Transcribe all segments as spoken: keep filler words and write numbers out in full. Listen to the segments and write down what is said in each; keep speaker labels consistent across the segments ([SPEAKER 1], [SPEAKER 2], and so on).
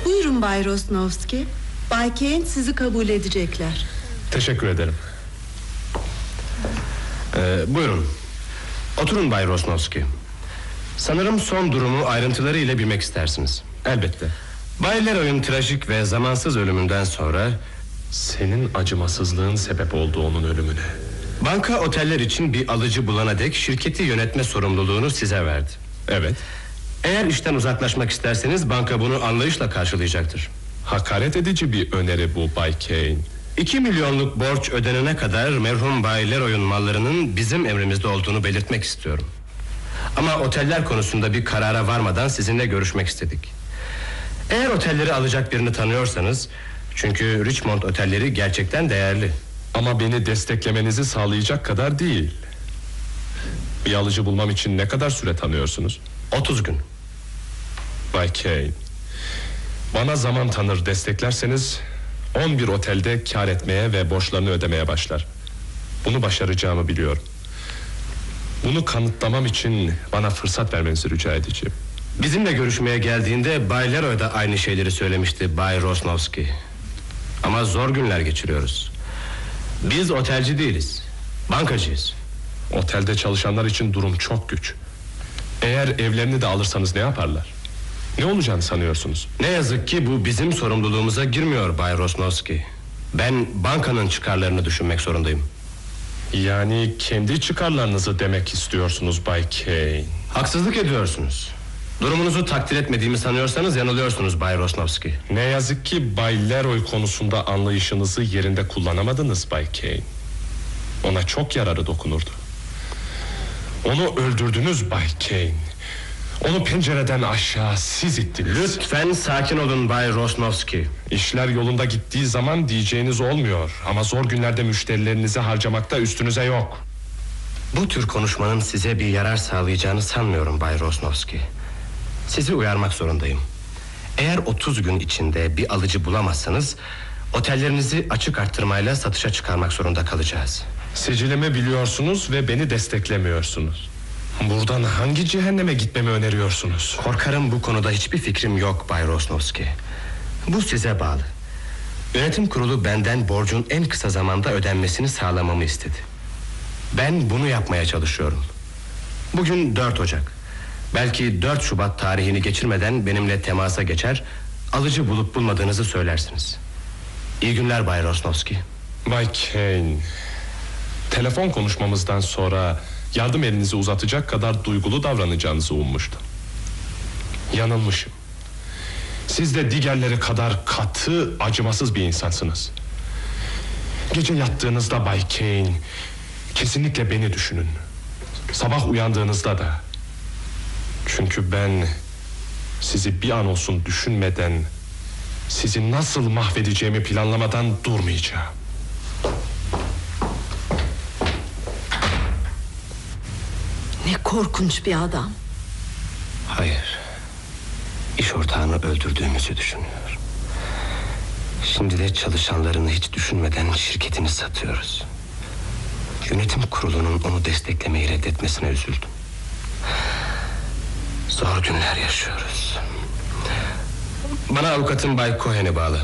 [SPEAKER 1] Buyurun Bay Rosnovski. Bay Kane sizi kabul edecekler.
[SPEAKER 2] Teşekkür ederim.
[SPEAKER 3] Ee, buyurun. Oturun Bay Rosnovski. Sanırım son durumu ayrıntıları ile bilmek istersiniz.
[SPEAKER 2] Elbette.
[SPEAKER 3] Bay Leroy'un trajik ve zamansız ölümünden sonra
[SPEAKER 2] senin acımasızlığın sebep oldu onun ölümüne.
[SPEAKER 3] Banka oteller için bir alıcı bulana dek şirketi yönetme sorumluluğunu size verdi.
[SPEAKER 2] Evet.
[SPEAKER 3] Eğer işten uzaklaşmak isterseniz banka bunu anlayışla karşılayacaktır.
[SPEAKER 2] Hakaret edici bir öneri bu Bay Kane.
[SPEAKER 3] İki milyonluk borç ödenene kadar merhum Bay Leroy'un mallarının bizim emrimizde olduğunu belirtmek istiyorum. Ama oteller konusunda bir karara varmadan sizinle görüşmek istedik. Eğer otelleri alacak birini tanıyorsanız... Çünkü Richmond otelleri gerçekten değerli.
[SPEAKER 2] Ama beni desteklemenizi sağlayacak kadar değil. Bir alıcı bulmam için ne kadar süre tanıyorsunuz?
[SPEAKER 3] Otuz gün.
[SPEAKER 2] Bay Kane, bana zaman tanır desteklerseniz on bir otelde kar etmeye ve borçlarını ödemeye başlar. Bunu başaracağımı biliyorum. Bunu kanıtlamam için bana fırsat vermenizi rica edeceğim.
[SPEAKER 3] Bizimle görüşmeye geldiğinde Bay Leroy da aynı şeyleri söylemişti Bay Rosnovski. Ama zor günler geçiriyoruz. Biz otelci değiliz, bankacıyız.
[SPEAKER 2] Otelde çalışanlar için durum çok güç. Eğer evlerini de alırsanız ne yaparlar? Ne olacağını sanıyorsunuz?
[SPEAKER 3] Ne yazık ki bu bizim sorumluluğumuza girmiyor Bay Rosnovski. Ben bankanın çıkarlarını düşünmek zorundayım.
[SPEAKER 2] Yani kendi çıkarlarınızı demek istiyorsunuz Bay Kane.
[SPEAKER 3] Haksızlık ediyorsunuz. Durumunuzu takdir etmediğimi sanıyorsanız yanılıyorsunuz Bay Rosnovski.
[SPEAKER 2] Ne yazık ki Bay Leroy konusunda anlayışınızı yerinde kullanamadınız Bay Kane. Ona çok yararı dokunurdu. Onu öldürdünüz Bay Kane. Onu pencereden aşağı siz ittiniz.
[SPEAKER 3] Lütfen sakin olun Bay Rosnovski.
[SPEAKER 2] İşler yolunda gittiği zaman diyeceğiniz olmuyor. Ama zor günlerde müşterilerinizi harcamakta üstünüze yok.
[SPEAKER 3] Bu tür konuşmanın size bir yarar sağlayacağını sanmıyorum Bay Rosnovski. Sizi uyarmak zorundayım. Eğer otuz gün içinde bir alıcı bulamazsanız... otellerinizi açık arttırmayla satışa çıkarmak zorunda kalacağız.
[SPEAKER 2] Sicilimi biliyorsunuz ve beni desteklemiyorsunuz. Buradan hangi cehenneme gitmemi öneriyorsunuz?
[SPEAKER 3] Korkarım bu konuda hiçbir fikrim yok Bay Rosnovski. Bu size bağlı. Yönetim kurulu benden borcun en kısa zamanda ödenmesini sağlamamı istedi. Ben bunu yapmaya çalışıyorum. Bugün dört Ocak. Belki dört Şubat tarihini geçirmeden benimle temasa geçer... alıcı bulup bulmadığınızı söylersiniz. İyi günler Bay Rosnovski.
[SPEAKER 2] Bay Kane, telefon konuşmamızdan sonra yardım elinizi uzatacak kadar duygulu davranacağınızı ummuştum. Yanılmışım. Siz de diğerleri kadar katı, acımasız bir insansınız. Gece yattığınızda Bay Kane, kesinlikle beni düşünün. Sabah uyandığınızda da. Çünkü ben sizi bir an olsun düşünmeden, sizi nasıl mahvedeceğimi planlamadan durmayacağım.
[SPEAKER 1] Ne korkunç bir adam.
[SPEAKER 3] Hayır. İş ortağını öldürdüğümüzü düşünüyor. Şimdi de çalışanlarını hiç düşünmeden şirketini satıyoruz. Yönetim kurulunun onu desteklemeyi reddetmesine üzüldüm. Zor günler yaşıyoruz. Bana avukatım Bay Cohen'i bağlı.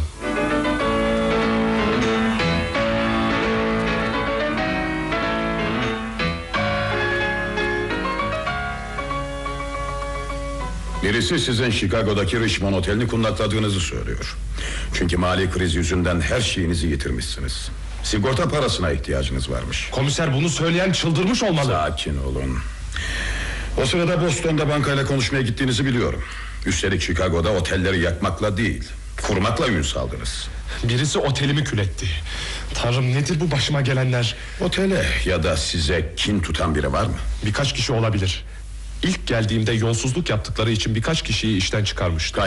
[SPEAKER 4] Birisi sizin Chicago'daki Richmond Oteli'ni kundakladığınızı söylüyor. Çünkü mali kriz yüzünden her şeyinizi yitirmişsiniz. Sigorta parasına ihtiyacınız varmış.
[SPEAKER 2] Komiser, bunu söyleyen çıldırmış olmalı.
[SPEAKER 4] Sakin olun. O sırada Boston'da bankayla konuşmaya gittiğinizi biliyorum. Üstelik Chicago'da otelleri yakmakla değil, kurmakla ün saldınız.
[SPEAKER 2] Birisi otelimi kül etti. Tanrım, nedir bu başıma gelenler?
[SPEAKER 4] Otele ya da size kin tutan biri var mı?
[SPEAKER 2] Birkaç kişi olabilir. İlk geldiğimde yolsuzluk yaptıkları için birkaç kişiyi işten çıkarmıştım.